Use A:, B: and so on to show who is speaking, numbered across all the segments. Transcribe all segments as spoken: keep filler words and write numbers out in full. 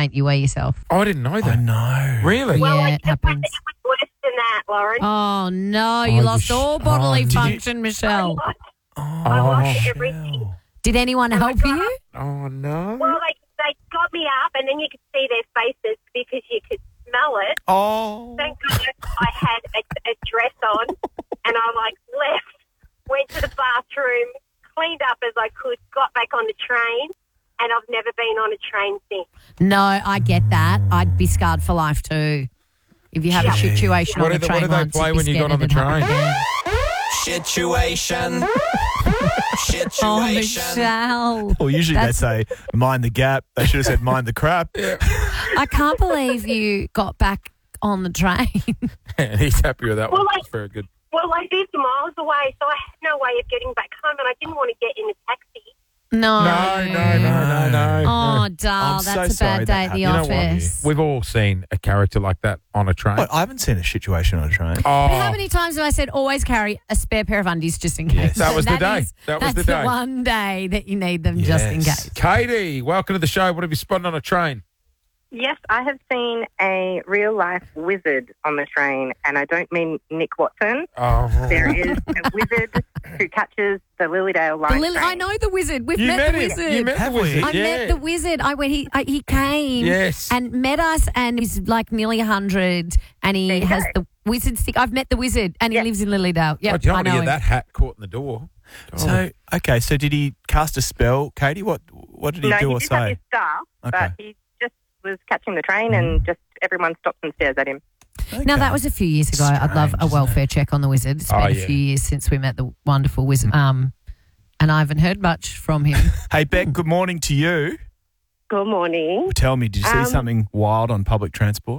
A: ain't you weigh yourself.
B: Oh, I didn't know that.
C: I know.
B: Really?
D: Well,
A: Yeah,
D: I
A: it
D: just
A: happens.
D: it was worse than that, Lauren.
A: Oh, no, you
B: Oh, you
A: lost
B: sh-
A: all
B: oh,
A: bodily
B: did you-
A: function, Michelle.
D: I,
C: Oh,
D: I lost
B: Oh.
D: everything.
A: Did anyone help you?
B: Oh, no.
D: Well, they, they got me up, and then you could see their faces because you could smell it.
C: Oh.
D: Thank goodness I had a, a dress on, and I, like, left, went to the bathroom, cleaned up as I could, got back on the train, and I've never been on a train since.
A: No, I get that. I'd be scarred for life too. If you have a
C: Gee.
A: situation
B: What
A: on
B: did
A: the
B: they- what
A: train
B: did they
A: once,
B: play
A: you'd be
B: when you got
A: scared
B: on the
A: it'd happen
B: train?
A: again.
E: Situation.
A: Oh,
E: Situation.
A: Michelle.
C: Well, usually
A: That's-
C: they say, mind the gap. They should have said, mind the crap.
A: I can't believe you got back on the train.
B: And he's happy with that
D: Well,
B: one.
D: like-
B: That's very good.
D: Well, I lived miles away, so I had no way of getting back home, and I didn't want to get in a taxi.
A: No.
B: No, no, no, no, no.
A: Oh,
B: no.
A: Darl,
C: I'm so
A: that's a
C: sorry
A: bad
C: that
A: day at the
B: You know what?
A: office.
B: We've all seen a character like that on a train.
C: What, I haven't seen a situation on a train.
B: Oh,
A: But how many times have I said always carry a spare pair of undies just in case?
C: Yes.
B: That was the
A: And
B: day.
A: is-
B: That was the
A: that's
B: day.
A: one day that you need them just in
C: Yes.
A: case.
B: Katie, welcome to the show. What have you spotted on a train?
F: Yes, I have seen a real-life wizard on the train, and I don't mean Nick Watson.
B: Oh,
F: There is a wizard who catches the Lilydale line
A: The Lily,
F: train.
A: I know the wizard. We've
B: you
A: met,
B: met
A: the
B: him.
A: wizard.
B: You met
C: Have
B: the
C: we?
B: wizard.
A: I
B: yeah.
A: met the wizard. I went. He I, he came.
B: Yes.
A: And met us, and he's like nearly a hundred, and he
F: There you
A: has
F: go.
A: the wizard stick. I've met the wizard, and he
F: Yeah.
A: lives in Lilydale. Yeah,
B: Oh, do you
A: I
B: want to
A: know
B: get
A: him.
B: that hat caught in the door? Oh.
C: So, okay, so did he cast a spell, Katie? What What did he
F: no,
C: do
F: he
C: or
F: did have
C: say?
F: his staff,
C: Okay.
F: but he just was catching the train, and just everyone stopped and stares at him.
A: Now, that was a few years ago. I'd love a
C: Strange,
A: welfare check on the wizard. It's been
B: Oh,
A: a
B: yeah.
A: few years since we met the wonderful wizard, um, and I haven't heard much from him.
C: Hey, Beck, good morning to you.
F: Good morning.
C: Tell me, did you see
F: Um,
C: something wild on public transport?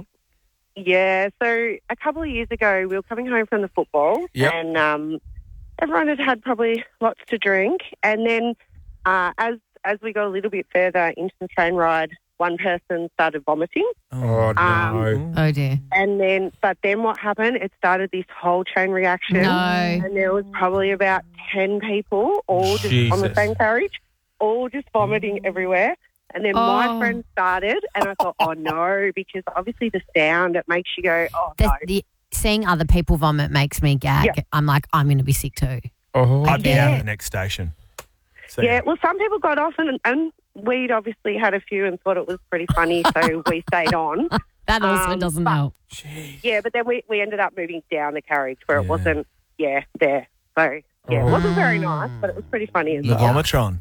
F: Yeah, so a couple of years ago, we were coming home from the football,
B: Yep.
F: and um, everyone had had probably lots to drink. And then uh, as as we got a little bit further into the train ride, one person started vomiting.
B: Oh, no.
F: Um,
A: Oh dear.
F: And then, but then what happened? It started this whole chain reaction.
A: No.
F: And there was probably about ten people all just on the
B: Jesus.
F: same carriage, all just vomiting everywhere. And then
A: Oh.
F: my friend started, and I thought, oh no, because obviously the sound, it makes you go, oh
A: The,
F: no.
A: the, seeing other people vomit makes me gag.
F: Yeah.
A: I'm like, I'm going to be sick too.
B: Oh,
C: I'd be
F: Yeah.
C: out at the next station. So,
F: Yeah, well, some people got off, and, and we'd obviously had a few and thought it was pretty funny, so we stayed on.
A: That also
F: Um,
A: doesn't
F: but-
A: help.
F: Yeah, but then we, we ended up moving down the carriage where
C: Yeah.
F: it wasn't, yeah, there. So, yeah, it wasn't very nice, but it was pretty funny as
C: The
F: well.
C: Vomitron.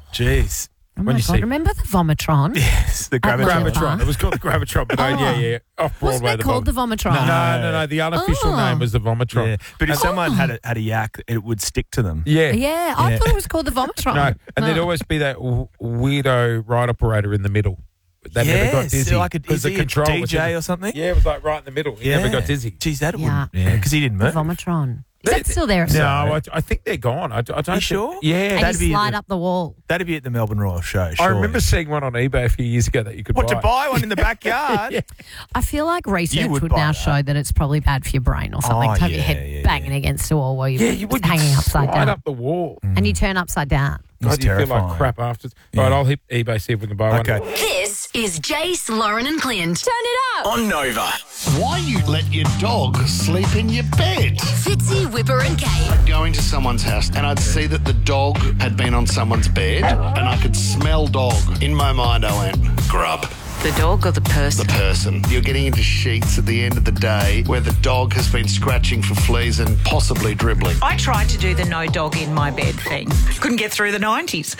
C: Jeez.
A: Oh
B: when
A: my
B: you
A: God,
B: see-
A: remember the Vomitron?
C: Yes, the
A: At
C: Gravitron.
B: Gravitron. It was called the Gravitron, but oh, yeah, yeah. Off
A: Wasn't
B: Broadway.
A: it called the
B: vom-
A: Vomitron?
B: No, no, no. The unofficial
A: Oh.
B: name was the Vomitron.
C: Yeah. But if
B: And-
C: someone had a, had a yak, it would stick to them.
B: Yeah.
A: Yeah, I
C: Yeah.
A: thought it was called the Vomitron.
B: No, and there'd
A: No.
B: always be that w- weirdo ride operator in the middle. That never got
C: Yes,
B: dizzy.
C: like a,
B: 'cause
C: is
B: the
C: he a
B: control
C: D
B: was
C: J
B: in-
C: or something?
B: Yeah, it was like right in the middle. He never got dizzy.
C: Geez, that
A: Yeah.
C: wouldn't. Yeah, because he didn't
A: The
C: move.
A: Vomitron. Is
B: They-
A: that still there?
B: No, I, I think they're gone. I, I don't
C: you
B: think-
C: sure?
B: Yeah.
A: And
C: That'd
A: you
C: be
A: slide
C: the-
A: up the wall.
C: That'd be at the Melbourne Royal Show.
B: I
C: surely.
B: remember seeing one on eBay a few years ago that you could
C: What,
B: buy.
C: to buy one in the backyard?
B: Yeah.
A: I feel like research
C: would
A: would,
C: buy
A: now
C: that.
A: show that it's probably bad for your brain or something
C: Oh,
A: to have your
C: yeah,
A: head
C: yeah,
A: banging
C: yeah.
A: against a wall while you're
B: Yeah, you would
A: hanging upside
B: slide
A: down.
B: up the wall.
A: And you turn upside down.
C: It's
B: God, you feel like
C: terrifying.
B: crap after.
C: Yeah.
B: Right, I'll hit eBay, see if we can buy
C: Okay.
B: one.
G: This is Jace, Lauren and Clint. Turn it up.
E: On Nova.
H: Why you let your dog sleep in your bed?
G: Fitzy, Whipper and Kate.
H: Go into someone's house and I'd see that the dog had been on someone's bed and I could smell dog. In my mind I went, grub.
G: The dog or the person?
H: The person. You're getting into sheets at the end of the day where the dog has been scratching for fleas and possibly dribbling.
I: I tried to do the no dog in my bed thing. Couldn't get through the nineties.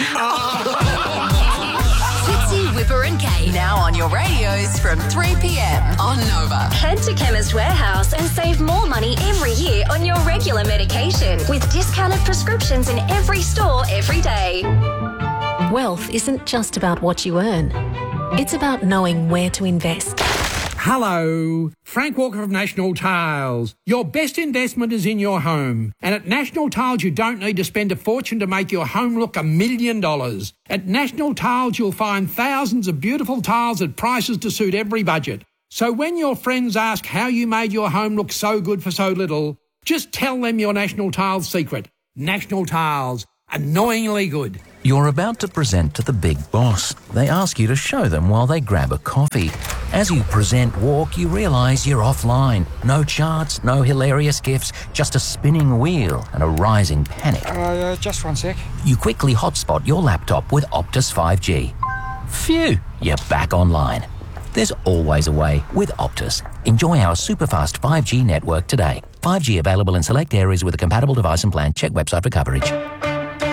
G: Fitzy, Whipper and Kate. Now on your radios from three p.m. on Nova.
J: Head to Chemist Warehouse and save more money every year on your regular medication with discounted prescriptions in every store every day.
K: Wealth isn't just about what you earn. It's about knowing where to invest.
L: Hello, Frank Walker of National Tiles. Your best investment is in your home. And at National Tiles, you don't need to spend a fortune to make your home look a million dollars. At National Tiles, you'll find thousands of beautiful tiles at prices to suit every budget. So when your friends ask how you made your home look so good for so little, just tell them your National Tiles secret. National Tiles. Annoyingly good.
M: You're about to present to the big boss. They ask you to show them while they grab a coffee. As you present walk, you realise you're offline. No charts, no hilarious gifs, just a spinning wheel and a rising panic.
N: Uh, just one sec.
M: You quickly hotspot your laptop with Optus five G. Phew, you're back online. There's always a way with Optus. Enjoy our superfast five G network today. five G available in select areas with a compatible device and plan. Check website for coverage.